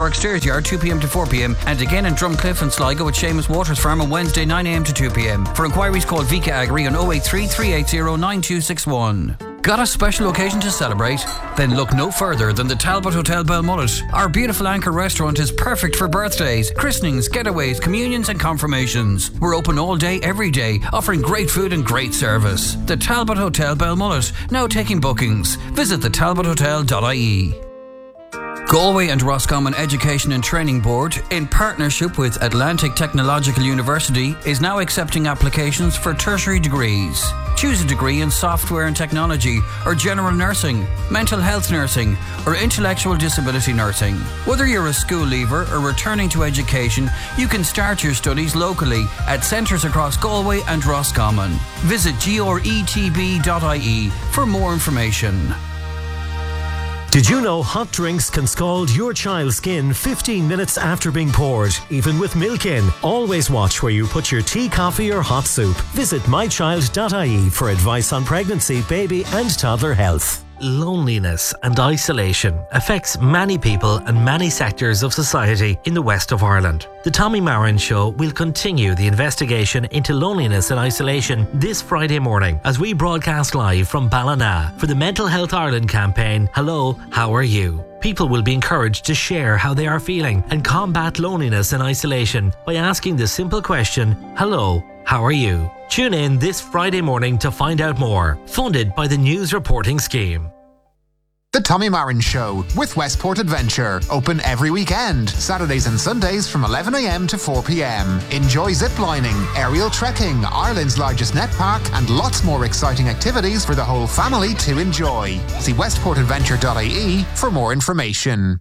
Park Stairs Yard 2pm to 4pm, and again in Drumcliff and Sligo at Seamus Waters Farm on Wednesday 9am to 2pm. For inquiries call Vika Agri on 083 380 9261. Got a special occasion to celebrate? Then look no further than the Talbot Hotel Belmullet. Our beautiful anchor restaurant is perfect for birthdays, christenings, getaways, communions and confirmations. We're open all day, every day, offering great food and great service. The Talbot Hotel Belmullet, now taking bookings. Visit thetalbothotel.ie. Galway and Roscommon Education and Training Board, in partnership with Atlantic Technological University, is now accepting applications for tertiary degrees. Choose a degree in software and technology, or general nursing, mental health nursing, or intellectual disability nursing. Whether you're a school leaver or returning to education, you can start your studies locally at centres across Galway and Roscommon. Visit gretb.ie for more information. Did you know hot drinks can scald your child's skin 15 minutes after being poured, even with milk in? Always watch where you put your tea, coffee or hot soup. Visit mychild.ie for advice on pregnancy, baby and toddler health. Loneliness and isolation affects many people and many sectors of society in the west of Ireland. The Tommy Marin Show will continue the investigation into loneliness and isolation this Friday morning as we broadcast live from Ballina for the Mental Health Ireland campaign, Hello, How Are You? People will be encouraged to share how they are feeling and combat loneliness and isolation by asking the simple question, Hello, how are you? Tune in this Friday morning to find out more. Funded by the News Reporting Scheme. The Tommy Marin Show with Westport Adventure. Open every weekend, Saturdays and Sundays from 11am to 4pm. Enjoy ziplining, aerial trekking, Ireland's largest net park, and lots more exciting activities for the whole family to enjoy. See westportadventure.ie for more information.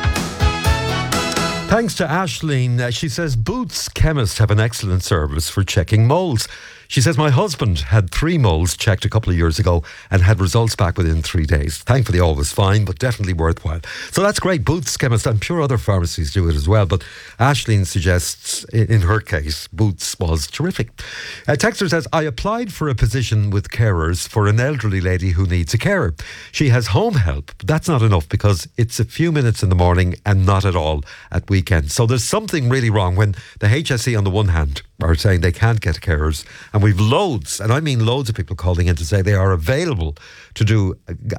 Thanks to Aisling, she says Boots Chemist have an excellent service for checking moles. She says, my husband had 3 moles checked a couple of years ago and had results back within 3 days. Thankfully, all was fine, but definitely worthwhile. So that's great. Boots Chemist, I'm sure other pharmacies do it as well, but Aisling suggests, in her case, Boots was terrific. Texter says, I applied for a position with carers for an elderly lady who needs a carer. She has home help, but that's not enough because it's a few minutes in the morning and not at all at weekends. So there's something really wrong when the HSE on the one hand are saying they can't get carers, and we've loads, and I mean loads of people calling in to say they are available to do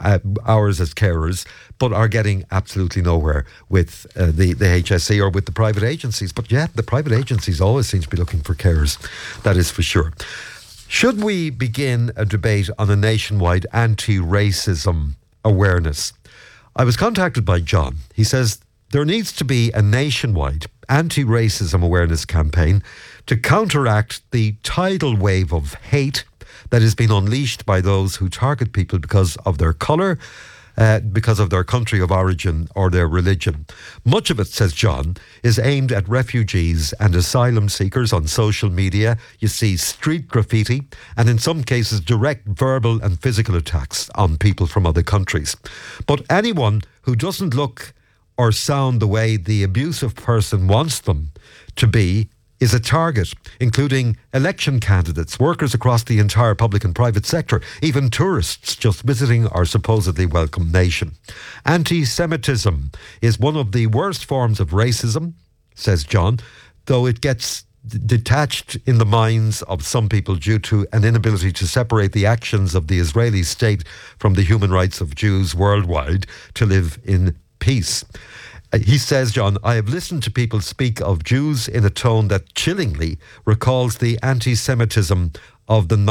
hours as carers, but are getting absolutely nowhere with the HSE or with the private agencies. But yeah, the private agencies always seem to be looking for carers, that is for sure. Should we begin a debate on a nationwide anti-racism awareness? I was contacted by John. He says there needs to be a nationwide anti-racism awareness campaign to counteract the tidal wave of hate that has been unleashed by those who target people because of their colour, because of their country of origin or their religion. Much of it, says John, is aimed at refugees and asylum seekers on social media. You see street graffiti and in some cases direct verbal and physical attacks on people from other countries. But anyone who doesn't look or sound the way the abusive person wants them to be is a target, including election candidates, workers across the entire public and private sector, even tourists just visiting our supposedly welcome nation. Anti-Semitism is one of the worst forms of racism, says John, though it gets detached in the minds of some people due to an inability to separate the actions of the Israeli state from the human rights of Jews worldwide to live in peace. He says, John, I have listened to people speak of Jews in a tone that chillingly recalls the anti-Semitism of the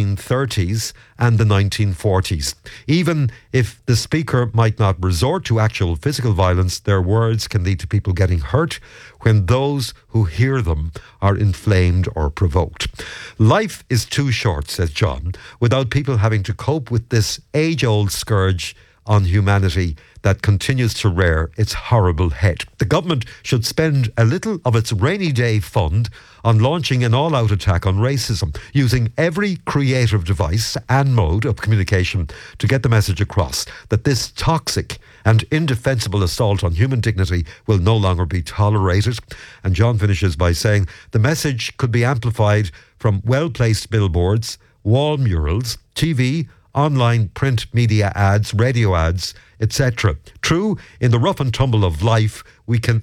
1930s and the 1940s. Even if the speaker might not resort to actual physical violence, their words can lead to people getting hurt when those who hear them are inflamed or provoked. Life is too short, says John, without people having to cope with this age-old scourge on humanity that continues to rear its horrible head. The government should spend a little of its rainy day fund on launching an all-out attack on racism, using every creative device and mode of communication to get the message across that this toxic and indefensible assault on human dignity will no longer be tolerated. And John finishes by saying the message could be amplified from well-placed billboards, wall murals, TV, online print media ads, radio ads, etc. True, in the rough and tumble of life, we can